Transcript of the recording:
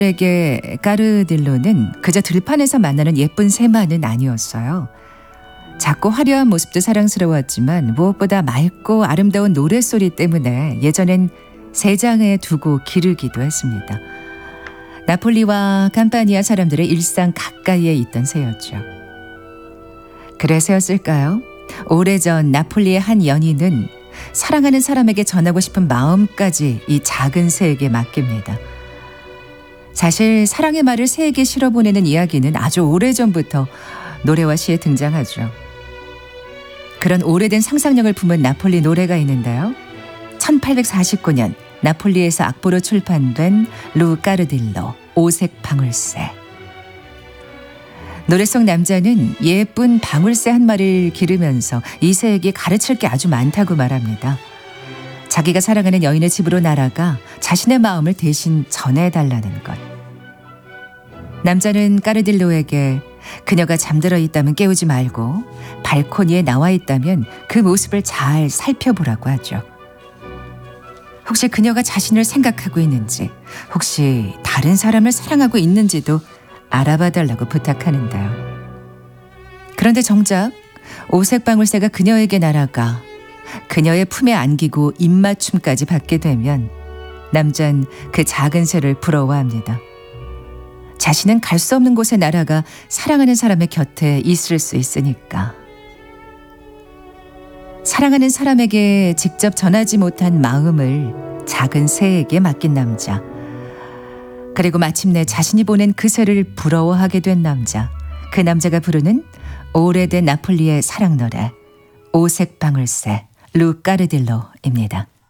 에게 까르딜로는 그저 들판에서 만나는 예쁜 새만은 아니었어요. 작고 화려한 모습도 사랑스러웠지만 무엇보다 맑고 아름다운 노랫소리 때문에 예전엔 새장에 두고 기르기도 했습니다. 나폴리와 캄파니아 사람들의 일상 가까이에 있던 새였죠. 그래서였을까요? 오래전 나폴리의 한 연인은 사랑하는 사람에게 전하고 싶은 마음까지 이 작은 새에게 맡깁니다. 사실 사랑의 말을 새에게 실어보내는 이야기는 아주 오래전부터 노래와 시에 등장하죠. 그런 오래된 상상력을 품은 나폴리 노래가 있는데요. 1849년 나폴리에서 악보로 출판된 루 까르딜로 오색 방울새. 노래 속 남자는 예쁜 방울새 한 마리를 기르면서 이 새에게 가르칠 게 아주 많다고 말합니다. 자기가 사랑하는 여인의 집으로 날아가 자신의 마음을 대신 전해달라는 것. 남자는 까르딜로에게 그녀가 잠들어 있다면 깨우지 말고 발코니에 나와 있다면 그 모습을 잘 살펴보라고 하죠. 혹시 그녀가 자신을 생각하고 있는지, 혹시 다른 사람을 사랑하고 있는지도 알아봐달라고 부탁하는데요. 그런데 정작 오색 방울새가 그녀에게 날아가 그녀의 품에 안기고 입맞춤까지 받게 되면 남자는 그 작은 새를 부러워합니다. 자신은 갈 수 없는 곳에 날아가 사랑하는 사람의 곁에 있을 수 있으니까. 사랑하는 사람에게 직접 전하지 못한 마음을 작은 새에게 맡긴 남자. 그리고 마침내 자신이 보낸 그 새를 부러워하게 된 남자. 그 남자가 부르는 오래된 나폴리의 사랑 노래 오색 방울새 루 까르딜로입니다.